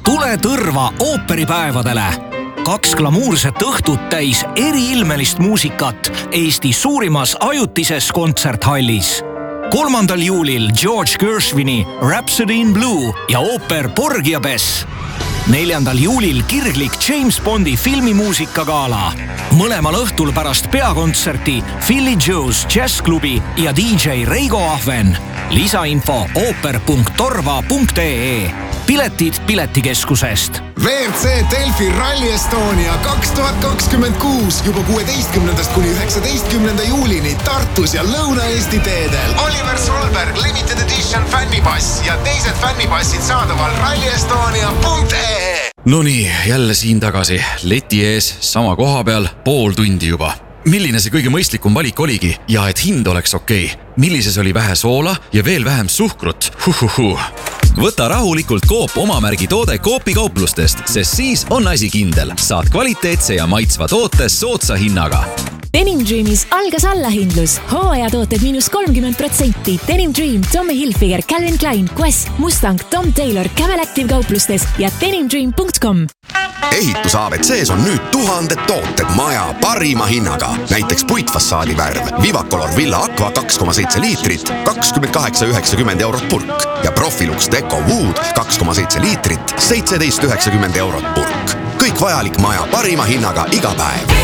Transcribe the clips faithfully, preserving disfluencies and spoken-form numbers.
Tule Tõrva ooperipäevadele. Kaks glamuurset õhtut täis eriilmelist muusikat Eesti suurimas ajutises kontserthallis. kolmandal juulil George Gershwini Rhapsody in Blue ja ooper Porgy ja Bess. neljandal juulil kirglik James Bondi filmimuusikagala. Mõlemal õhtul pärast peakontserti Philly Joe's Jazzklubi ja D J Reigo Ahven. Lisainfo ooper punkt torva punkt ee. Piletid Piletikeskusest. V R C Delfi Rally Estonia kaks tuhat kakskümmend kuus juba kuueteistkümnendast kuni üheksateistkümnenda juulini Tartus ja Lõuna-Eesti teedel. Oliver Solberg Limited Edition fännipass ja teised fännipassid saadaval rally estonia punkt ee. No nii, jälle siin tagasi. Leti ees, sama koha peal, pool tundi juba. Milline see kõige mõistlikum valik oligi ja et hind oleks okei? Millises oli vähe soola ja veel vähem suhkrut? Huhuhu. Võta rahulikult Coop omamärgi toode Coopi kauplustest, sest siis on asi kindel. Saad kvaliteetse ja maitsva toote soodsa hinnaga. Denim Dreamis algas allahindlus. Hooajatooted miinus kolmkümmend protsenti. Denim Dream, Tommy Hilfiger, Calvin Klein, Quest, Mustang, Tom Taylor, Camel Active kauplustes ja denim dream punkt com. Ehitus A B C's on nüüd tuhanded tooted maja parima hinnaga. Näiteks puitfassaadi värv, Vivacolor Villa Aqua kaks koma seitse liitrit, kakskümmend kaheksa üheksakümmend eurot purk ja Profilux Deco Wood kaks koma seitse liitrit, seitseteist üheksakümmend eurot purk. Kõik vajalik maja parima hinnaga iga päev.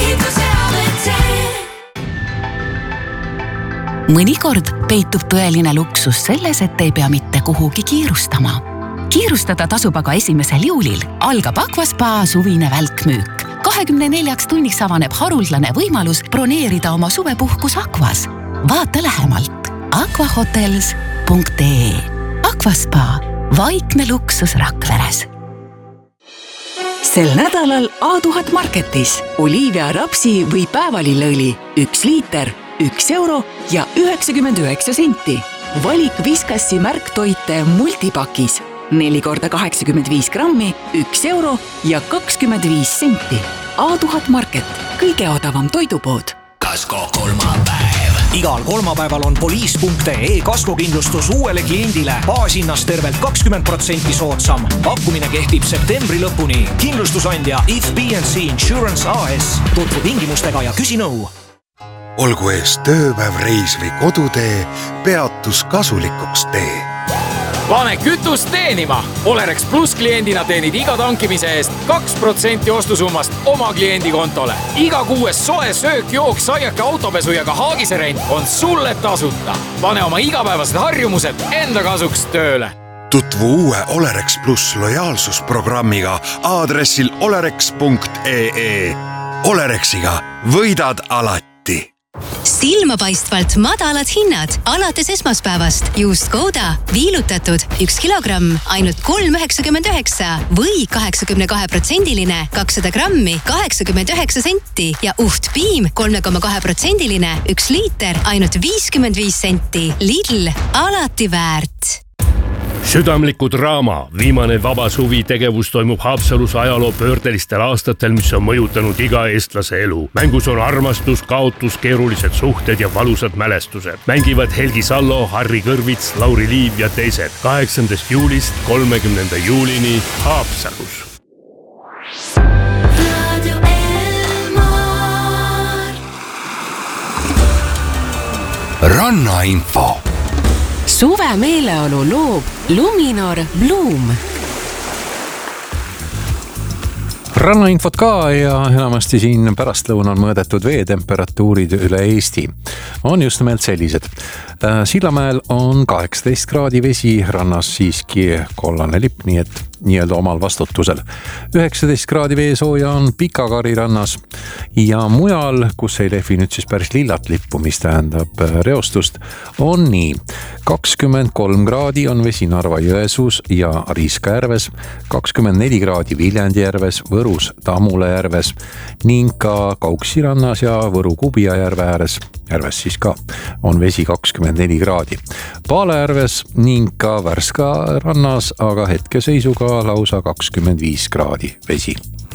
Mõnikord peitub tõeline luksus selles, et ei pea mitte kuhugi kiirustama. Kiirustada tasub aga esimesel juulil. Algab Aquaspa suvine välkmüük. kahekümne neljaks tunniks avaneb haruldane võimalus broneerida oma suvepuhkus Aquas. Vaata lähemalt aquahotels punkt ee. Aquaspa, vaikne luksus Rakveres. Sel nädalal A tuhat Marketis Olivia rapsi või päevalilleõli üks liiter, üks euro ja üheksakümmend üheksa senti. Valik Viskassi märktoite multipakis neli korda kaheksakümmend viis grammi, üks euro ja kakskümmend viis senti. A tuhat Market, kõige odavam toidupood. Kasko kolmapäev. Igal kolmapäeval on poliis punkt ee kaskokindlustus uuele kliendile baashinnast tervelt kakskümmend protsenti soodsam. Pakkumine kehtib septembri lõpuni. Kindlustusandja If B and C Insurance A S. Tutvu tingimustega ja küsi nõu. Olgu ees tööpäev, reis või kodutee, peatus kasulikuks tee. Pane kütust teenima! Olerex Plus kliendina teenid iga tankimise eest kaks protsenti ostusummast oma kliendi kontole. Iga kuues soe söök, jook, saiake, autopesu ja ka haagiserent on sulle tasuta. Pane oma igapäevased harjumused enda kasuks tööle. Tutvu uue Olerex Plus lojaalsusprogrammiga aadressil olerex punkt ee. Olerexiga võidad alati. Silmapaistvalt madalad hinnad alates esmaspäevast. Juust Gouda viilutatud üks kilogramm ainult kolm üheksakümmend üheksa või kaheksakümne kahe protsendiline kakssada grammi kaheksakümmend üheksa senti ja uht piim kolm koma kahe protsendiline üks liiter ainult viiskümmend viis senti. Lidl, alati väärt. Südamliku draama. Viimane vaba suvi tegevus toimub Haapsalus ajaloo pöördelistel aastatel, mis on mõjutanud iga eestlase elu. Mängus on armastus, kaotus, keerulised suhted ja valusad mälestused. Mängivad Helgi Sallo, Harri Kõrvits, Lauri Liiv ja teised. kaheksandast juulist kolmekümnenda juulini Haapsalus. Rannainfo. Suve meeleolu loob Luminor Bloom. Rannainfot ka ja enamasti siin pärastlõunal mõõdetud veetemperatuurid üle Eesti on just nimelt sellised. Sillamäel on kaheksateist kraadi vesi, rannas siiski kollane lipp, nii et nii-öelda omal vastutusel. üheksateist kraadi veesooja on Pikakari rannas ja mujal, kus ei lehvi nüüd siis päris lillat lippu, mis tähendab reostust, on nii. kakskümmend kolm kraadi on vesi Narva Jõesuus ja Riiska järves, kakskümmend neli kraadi Viljandi järves, Võrus Tammula järves ning ka Kauksi rannas ja Võru Kubia järve ääres, järves siis ka, on vesi kakskümmend neli kraadi. Paala järves ning ka Värska rannas, aga hetkeseisuga lausa kakskümmend viis kraadi vesi.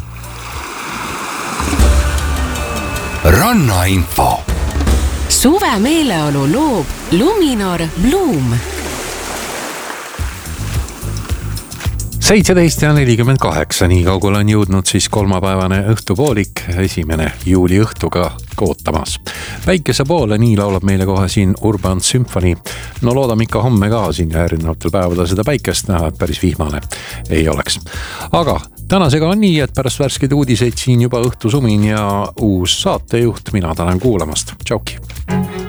Rannainfo. Suve meeleolu loob Luminor Bloom. seitseteist ja nelikümmend kaheksa, nii kaugele on jõudnud siis kolmapäevane õhtupoolik, esimene juuli õhtuga kootamas. Päikese poole, nii laulab meile kohe siin Urban Symphony. No loodame ikka homme ka siin ja erinevatel päevadel seda päikest näha, et päris vihmane ei oleks. Aga tänasega on nii, et pärast värskeid uudiseid siin juba õhtusumin ja uus saatejuht, mina tänan kuulamast. Tšauki!